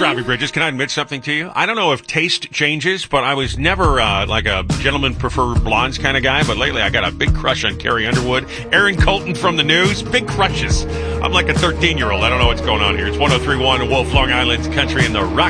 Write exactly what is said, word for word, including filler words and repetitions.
Robbie Bridges. Can I admit something to you? I don't know if taste changes, but I was never uh, like a gentleman prefer blondes kind of guy. But lately, I got a big crush on Carrie Underwood, Aaron Colton from the News. Big crushes. I'm like a thirteen-year-old. I don't know what's going on here. It's one oh three point one Wolf, Long Island's country, and the Rock